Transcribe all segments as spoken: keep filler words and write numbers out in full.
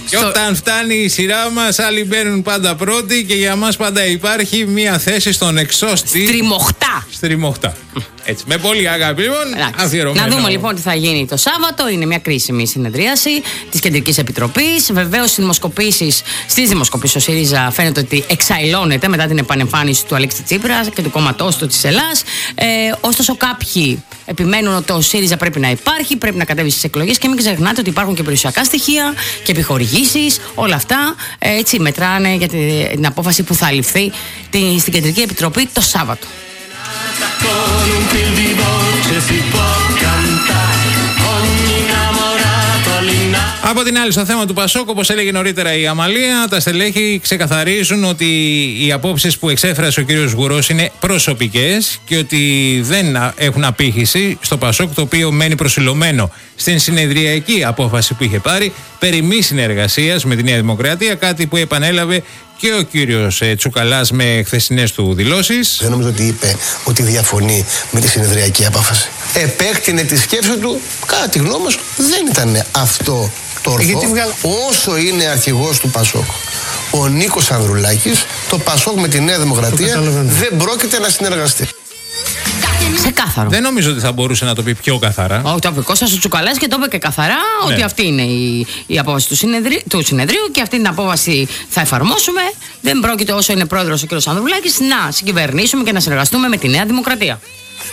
Και όταν φτάνει η σειρά μας, άλλοι μπαίνουν πάντα πρώτοι και για μας πάντα υπάρχει μία θέση στον εξώστη. Στριμωχτά. Στριμωχτά. Έτσι, με πολύ αγάπη, λοιπόν. Να δούμε λοιπόν τι θα γίνει το Σάββατο. Είναι μια κρίσιμη συνεδρίαση της Κεντρικής Επιτροπής. Βεβαίως, στις δημοσκοπήσεις, στις δημοσκοπήσεις ο ΣΥΡΙΖΑ φαίνεται ότι εξαϊλώνεται μετά την επανεμφάνιση του Αλέξη Τσίπρα και του κόμματός του της Ελλάς. Ε, ωστόσο, κάποιοι επιμένουν ότι ο ΣΥΡΙΖΑ πρέπει να υπάρχει, πρέπει να κατέβει στις εκλογές και μην ξεχνάτε ότι υπάρχουν και περιουσιακά στοιχεία και επιχορηγήσεις. Όλα αυτά ε, έτσι μετράνε για την απόφαση που θα ληφθεί στην Κεντρική Επιτροπή το Σάββατο. Con un fil di voce si può cantare ogni innamorato all'innamorato. Από την άλλη, στο θέμα του Πασόκ, όπως έλεγε νωρίτερα η Αμαλία, τα στελέχη ξεκαθαρίζουν ότι οι απόψεις που εξέφρασε ο κύριος Γουρός είναι προσωπικές και ότι δεν έχουν απήχηση στο Πασόκ, το οποίο μένει προσιλωμένο στην συνεδριακή απόφαση που είχε πάρει περί μη συνεργασίας με τη Νέα Δημοκρατία, κάτι που επανέλαβε και ο κύριος ε, Τσουκαλάς με χθεσινές του δηλώσεις. Δεν νομίζω ότι είπε ότι διαφωνεί με τη συνεδριακή απόφαση. Επέκτηνε τη σκέψη του, κατά τη γνώμη μας δεν ήταν αυτό το ορθό. Γιατί βγάλ... Όσο είναι αρχηγός του Πασόκ ο Νίκος Ανδρουλάκης, το Πασόκ με τη Νέα Δημοκρατία δεν πρόκειται να συνεργαστεί. Ξεκάθαρο. Δεν νομίζω ότι θα μπορούσε να το πει πιο καθαρά. Όχι, το είπε Κώστας ο Τσουκαλάς και το είπε και καθαρά, ναι, ότι αυτή είναι η, η απόφαση του, συνεδρι... του συνεδρίου και αυτή την απόφαση θα εφαρμόσουμε. Δεν πρόκειται, όσο είναι πρόεδρος ο κ. Ανδρουλάκης, να συγκυβερνήσουμε και να συνεργαστούμε με τη Νέα Δημοκρατία.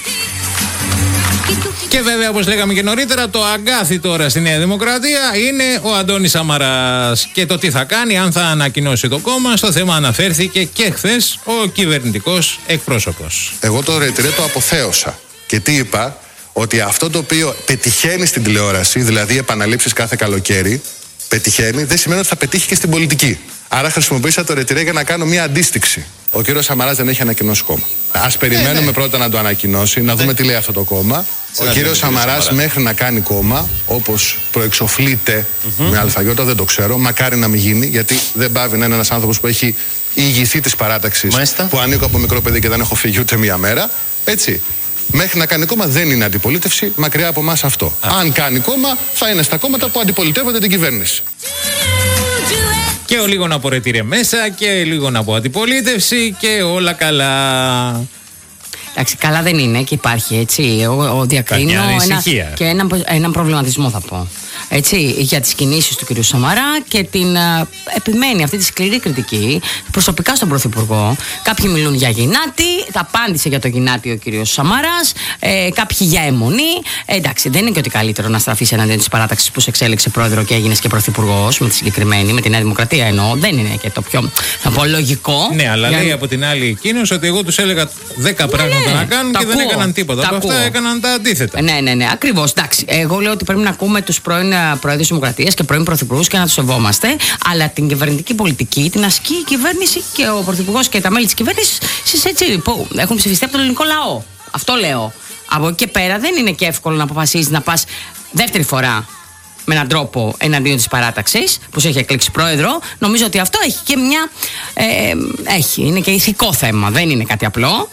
Και βέβαια, όπως λέγαμε και νωρίτερα, το αγκάθι τώρα στη Νέα Δημοκρατία είναι ο Αντώνης Σαμαράς. Και το τι θα κάνει, αν θα ανακοινώσει το κόμμα, στο θέμα αναφέρθηκε και χθες ο κυβερνητικός εκπρόσωπος. Εγώ το ρετυρέ το αποθέωσα. Και τι είπα, ότι αυτό το οποίο πετυχαίνει στην τηλεόραση, δηλαδή επαναλήψεις κάθε καλοκαίρι, πετυχαίνει, δεν σημαίνει ότι θα πετύχει και στην πολιτική. Άρα χρησιμοποίησα το ρετυρέ για να κάνω μια αντίστοιξη. Ο κύριος Σαμαράς δεν έχει ανακοινώσει κόμμα. Ας περιμένουμε ε, ναι. πρώτα να το ανακοινώσει, να δούμε τι λέει αυτό το κόμμα. Ο κύριος Σαμαράς μέχρι να κάνει κόμμα, όπως προεξοφλείται mm-hmm. με αλφαγιώτα, δεν το ξέρω, μακάρι να μην γίνει, γιατί δεν πάβει να είναι ένας άνθρωπος που έχει ηγηθεί της παράταξης, Μάλιστα. που ανήκω από μικρό παιδί και δεν έχω φύγει ούτε μία μέρα. Έτσι. Μέχρι να κάνει κόμμα δεν είναι αντιπολίτευση, μακριά από εμάς αυτό. Α. Αν κάνει κόμμα, θα είναι στα κόμματα που αντιπολιτεύονται την κυβέρνηση. Και ο λίγο να πορετήρε μέσα και λίγο να πω αντιπολίτευση και όλα καλά. Εντάξει, καλά δεν είναι και υπάρχει, έτσι. Ο, ο διακρίνω ένα, και έναν ένα προβληματισμό, θα πω. Έτσι, για τις κινήσεις του κ. Σαμαρά και την uh, επιμένει αυτή τη σκληρή κριτική προσωπικά στον Πρωθυπουργό. Κάποιοι μιλούν για γυνάτη, τα απάντησε για το γυνάτη ο κ. Σαμαράς, ε, κάποιοι για αιμονή. Ε, εντάξει, δεν είναι και ότι καλύτερο να στραφείς εναντίον της παράταξης που σε εξέλεξε πρόεδρο και έγινες και πρωθυπουργός με τη συγκεκριμένη, με τη Νέα Δημοκρατία εννοώ. Δεν είναι και το πιο, θα πω, λογικό. Ναι, αλλά για... λέει από την άλλη εκείνος ότι εγώ τους έλεγα δέκα ναι, πράγματα ναι, να κάνουν και ακούω, δεν έκαναν τίποτα. Από αυτά έκαναν τα αντίθετα. Ναι, ναι, ναι, ακριβώς. Εντάξει, εγώ λέω ότι πρέπει να ακούμε τους πρώην Προέδρους Δημοκρατίας και πρώην Πρωθυπουργούς και να τους σεβόμαστε. Αλλά την κυβερνητική πολιτική την ασκεί η κυβέρνηση και ο Πρωθυπουργός και τα μέλη της κυβέρνησης έτσι, που έχουν ψηφιστεί από τον ελληνικό λαό. Αυτό λέω. Από εκεί και πέρα δεν είναι και εύκολο να αποφασίσεις να πας δεύτερη φορά με έναν τρόπο εναντίον της παράταξης που σε έχει εκλέξει πρόεδρο. Νομίζω ότι αυτό έχει και μια. Ε, έχει, είναι και ηθικό θέμα. Δεν είναι κάτι απλό.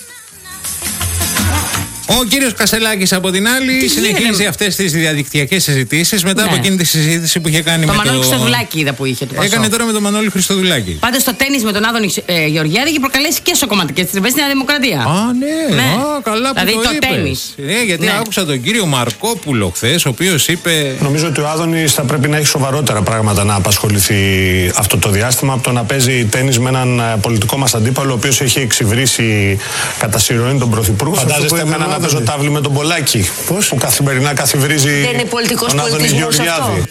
Ο κύριος Κασελάκης από την άλλη τι συνεχίζει γίνεται? αυτές τις διαδικτυακές συζητήσεις μετά ναι. από εκείνη τη συζήτηση που είχε κάνει το με Μανώλη το... Χριστοδουλάκη είδα που είχε. Έκανε τώρα με τον Μανώλη Χριστοδουλάκη. Πάντως το τένις με τον Άδωνη ε, Γεωργιάδη έχει προκαλέσει και σοκομματικές τριβές στη Νέα Δημοκρατία. Α, ναι, ναι. Α, καλά που δηλαδή το, το είπες. τένις. Ναι, γιατί ναι. άκουσα τον κύριο Μαρκόπουλο χθες, ο οποίος είπε... Νομίζω ότι ο Άδωνης θα πρέπει να έχει σοβαρότερα πράγματα να απασχοληθεί αυτό το διάστημα από το να παίζει τένις με έναν πολιτικό μας αντίπαλο, ο οποίος έχει εξυβρίσει κατά συρροή τον Πρωθυπουργό. Φαντάζεστε εμένα να παίζω τάβλη με τον Πολάκη. Πώς? Που καθημερινά καθιβρίζει δεν είναι πολιτικός τον Άδωνη Γεωργιάδη.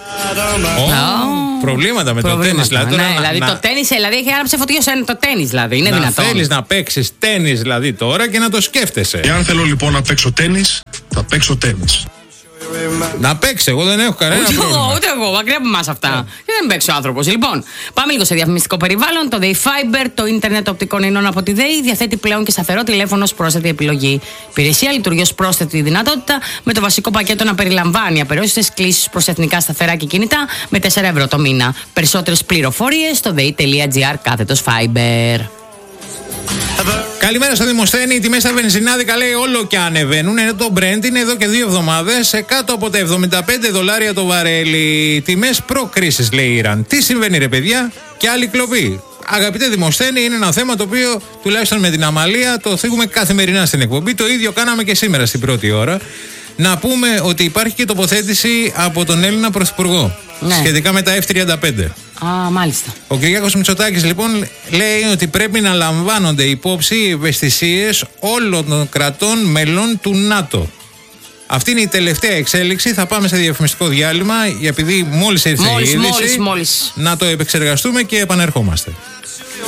Oh, προβλήματα με προβλήματα, το τένις δηλαδή. Ναι, να, δηλαδή να, το τένις δηλαδή έχει άναψε φωτιά σε το τένις δηλαδή. Είναι να δυνατόν. Θέλεις να παίξεις τένις δηλαδή τώρα και να το σκέφτεσαι. Εάν θέλω λοιπόν να παίξω τένις, θα παίξω τένις. Να παίξει, εγώ δεν έχω κανένα ούτε πρόβλημα. Εγώ, ούτε εγώ, μακριά από εμάς αυτά. Yeah. Δεν παίξει ο άνθρωπος. Λοιπόν, πάμε λίγο σε διαφημιστικό περιβάλλον. Το ΔΕΗ Fiber, το ίντερνετ οπτικών ινών από τη ΔΕΗ, διαθέτει πλέον και σταθερό τηλέφωνο ως πρόσθετη επιλογή. Υπηρεσία λειτουργεί ως πρόσθετη δυνατότητα, με το βασικό πακέτο να περιλαμβάνει απεριόριστες κλήσεις προς εθνικά σταθερά και κινητά με τέσσερα ευρώ το μήνα. Περισσότερες πληροφορίες στο δε ι τελεία τζι άρ κάθετος Fiber. Καλημέρα στο Δημοσθένη. Οι τιμές στα βενζινάδικα λέει όλο και ανεβαίνουν. Ενώ το Brent είναι εδώ και δύο εβδομάδες κάτω από τα εβδομήντα πέντε δολάρια το βαρέλι. Τιμές προ-κρίσης λέει η Ιράν. Τι συμβαίνει ρε παιδιά, και άλλη κλοπή. Αγαπητέ Δημοσθένη, είναι ένα θέμα το οποίο τουλάχιστον με την Αμαλία το θίγουμε καθημερινά στην εκπομπή. Το ίδιο κάναμε και σήμερα στην πρώτη ώρα. Να πούμε ότι υπάρχει και τοποθέτηση από τον Έλληνα Πρωθυπουργό, ναι, σχετικά με τα εφ τριάντα πέντε. Α, μάλιστα. Ο Κυριάκος Μητσοτάκης λοιπόν λέει ότι πρέπει να λαμβάνονται υπόψη οι ευαισθησίες όλων των κρατών μελών του ΝΑΤΟ. Αυτή είναι η τελευταία εξέλιξη. Θα πάμε σε διαφημιστικό διάλειμμα, επειδή μόλις ήρθε μόλις, η είδηση, μόλις, μόλις. να το επεξεργαστούμε και επανερχόμαστε.